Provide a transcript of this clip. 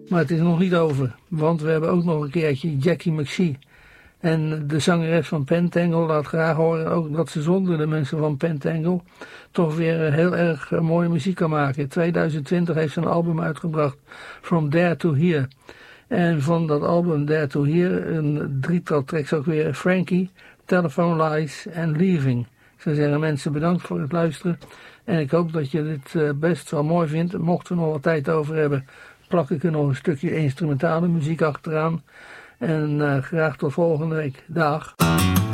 Maar het is nog niet over, want we hebben ook nog een keertje Jackie McShee. En de zangeres van Pentangle laat graag horen ook dat ze zonder de mensen van Pentangle toch weer heel erg mooie muziek kan maken. In 2020 heeft ze een album uitgebracht, From There to Here. En van dat album There to Here, een drietal tracks ook weer Frankie, Telephone Lies en Leaving. Ik zou zeggen, mensen, bedankt voor het luisteren. En ik hoop dat je dit best wel mooi vindt. Mochten we nog wat tijd over hebben, plak ik er nog een stukje instrumentale muziek achteraan. En graag tot volgende week. Dag.